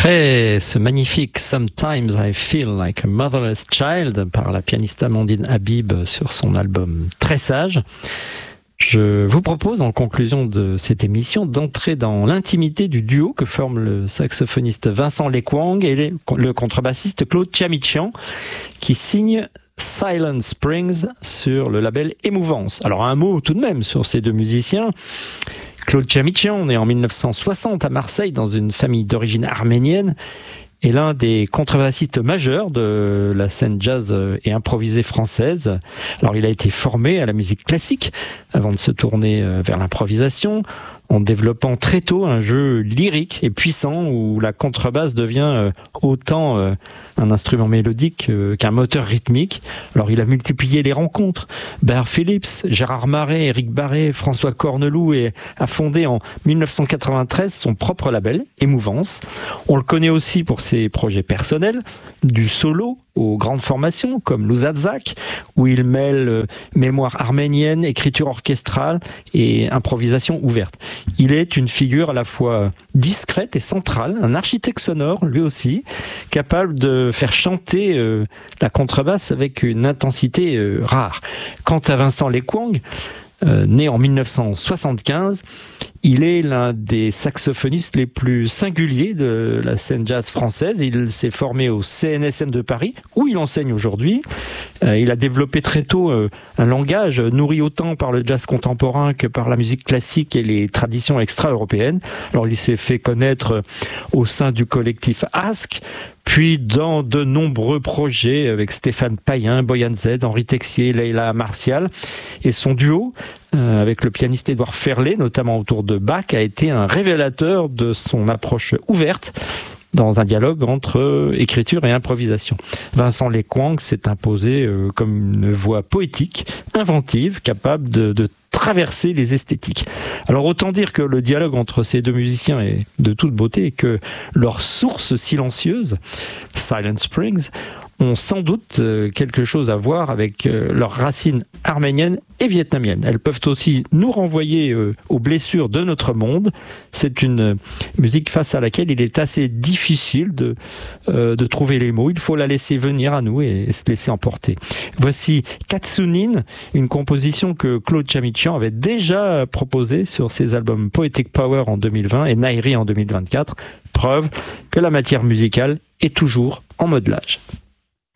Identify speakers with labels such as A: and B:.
A: Après ce magnifique Sometimes I Feel Like a Motherless Child par la pianiste Amandine Habib sur son album Très Sage, je vous propose en conclusion de cette émission d'entrer dans l'intimité du duo que forment le saxophoniste Vincent Lekwang et le contrebassiste Claude Tchamichian qui signent Silent Springs sur le label Émouvance. Alors un mot tout de même sur ces deux musiciens. Claude Tchamichian, né en 1960 à Marseille dans une famille d'origine arménienne, est l'un des contrebassistes majeurs de la scène jazz et improvisée française. Alors il a été formé à la musique classique avant de se tourner vers l'improvisation, en développant très tôt un jeu lyrique et puissant où la contrebasse devient autant un instrument mélodique qu'un moteur rythmique. Alors il a multiplié les rencontres. Bear Phillips, Gérard Marais, Éric Barré, François Corneloup et a fondé en 1993 son propre label, Émouvance. On le connaît aussi pour ses projets personnels, du solo aux grandes formations comme Louzadzak, où il mêle mémoire arménienne, écriture orchestrale et improvisation ouverte. Il est une figure à la fois discrète et centrale, un architecte sonore lui aussi, capable de faire chanter la contrebasse avec une intensité rare. Quant à Vincent Lekwang, né en 1975, il est l'un des saxophonistes les plus singuliers de la scène jazz française. Il s'est formé au CNSM de Paris, où il enseigne aujourd'hui. Il a développé très tôt un langage nourri autant par le jazz contemporain que par la musique classique et les traditions extra-européennes. Alors il s'est fait connaître au sein du collectif Ask, puis dans de nombreux projets avec Stéphane Payen, Boyan Z, Henri Texier, Leila Martial. Et son duo avec le pianiste Édouard Ferlet, notamment autour de Bach, a été un révélateur de son approche ouverte dans un dialogue entre écriture et improvisation. Vincent Lekwang s'est imposé comme une voix poétique, inventive, capable de traverser les esthétiques. Alors autant dire que le dialogue entre ces deux musiciens est de toute beauté et que leurs sources silencieuses, Silent Springs, ont sans doute quelque chose à voir avec leurs racines arméniennes et vietnamiennes. Elles peuvent aussi nous renvoyer aux blessures de notre monde. C'est une musique face à laquelle il est assez difficile de trouver les mots. Il faut la laisser venir à nous et se laisser emporter. Voici Katsunin, une composition que Claude Tchamichian avait déjà proposée sur ses albums Poetic Power en 2020 et Nairi en 2024. Preuve que la matière musicale est toujours en modelage.